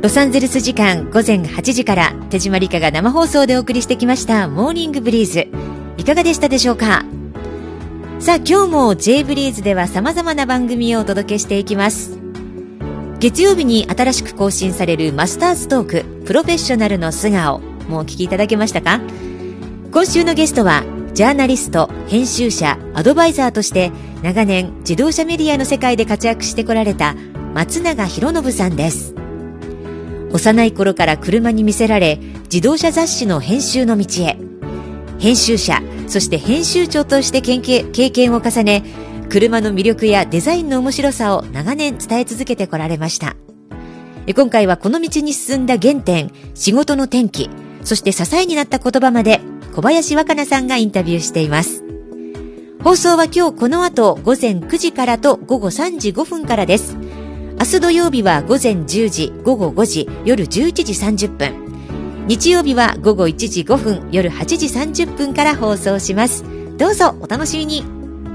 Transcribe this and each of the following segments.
ロサンゼルス時間午前8時から手島理香が生放送でお送りしてきましたモーニングブリーズ、いかがでしたでしょうか。さあ今日も J ブリーズでは様々な番組をお届けしていきます。月曜日に新しく更新されるマスターズトークプロフェッショナルの素顔、もうお聞きいただけましたか。今週のゲストはジャーナリスト、編集者、アドバイザーとして長年自動車メディアの世界で活躍してこられた松永博信さんです。幼い頃から車に魅せられ、自動車雑誌の編集の道へ。編集者、そして編集長として経験を重ね、車の魅力やデザインの面白さを長年伝え続けてこられました。今回はこの道に進んだ原点、仕事の転機、そして支えになった言葉まで小林若菜さんがインタビューしています。放送は今日この後午前9時からと午後3時5分からです。明日土曜日は午前10時、午後5時、夜11時30分。日曜日は午後1時5分、夜8時30分から放送します。どうぞお楽しみに。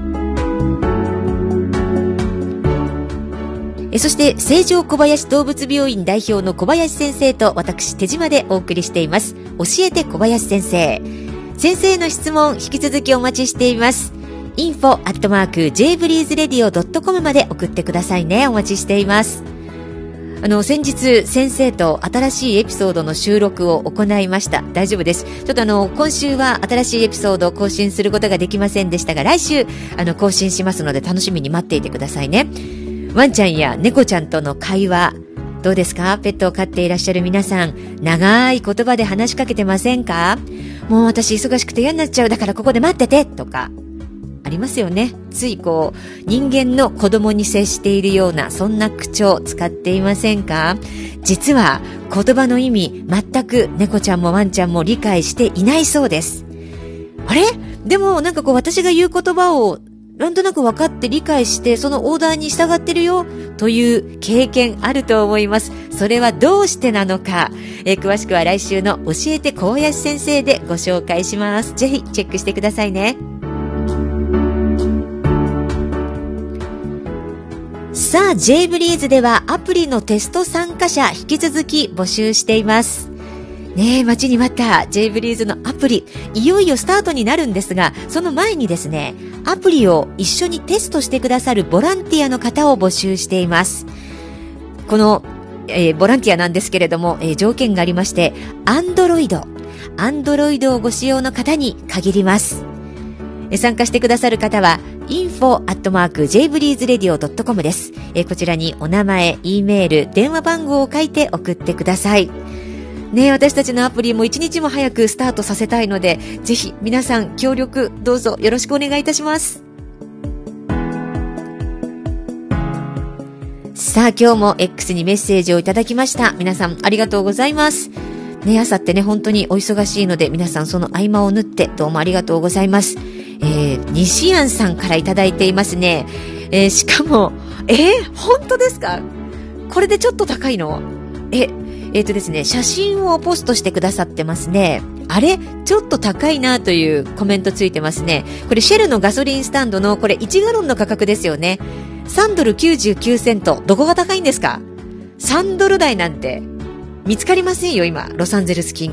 そして成城小林動物病院代表の小林先生と私手島でお送りしています。教えて小林先生。先生の質問引き続きお待ちしています。info@jbreezeradio.com まで送ってくださいね。お待ちしています。先日先生と新しいエピソードの収録を行いました。大丈夫です。ちょっと今週は新しいエピソードを更新することができませんでしたが、来週更新しますので楽しみに待っていてくださいね。ワンちゃんや猫ちゃんとの会話どうですか。ペットを飼っていらっしゃる皆さん、長い言葉で話しかけてませんか。もう私忙しくて嫌になっちゃう、だからここで待っててとかありますよね。つい人間の子供に接しているようなそんな口調使っていませんか。実は言葉の意味全く猫ちゃんもワンちゃんも理解していないそうです。あれでも私が言う言葉をなんとなく分かって理解してそのオーダーに従ってるよという経験あると思います。それはどうしてなのか、詳しくは来週の教えて小林先生でご紹介します。ぜひチェックしてくださいね。さあ J ブリーズではアプリのテスト参加者引き続き募集していますね。待ちに待った J ブリーズのアプリ、いよいよスタートになるんですが、その前にですね、アプリを一緒にテストしてくださるボランティアの方を募集しています。この、ボランティアなんですけれども、条件がありまして、Android をご使用の方に限ります。参加してくださる方はinfo@jbreezeradio.com です。こちらにお名前、Eメール、電話番号を書いて送ってください。ね、私たちのアプリも一日も早くスタートさせたいので、ぜひ皆さん協力どうぞよろしくお願いいたします。さあ今日も X にメッセージをいただきました。皆さんありがとうございます。ね、朝ってね本当にお忙しいので皆さんその合間を縫ってどうもありがとうございます。西安さんからいただいていますね。しかも本当ですか。これでちょっと高いの。ですね、写真をポストしてくださってますね。あれちょっと高いなというコメントついてますね。これシェルのガソリンスタンドのこれ1ガロンの価格ですよね。3ドル99セント。どこが高いんですか。3ドル台なんて見つかりませんよ今ロサンゼルス近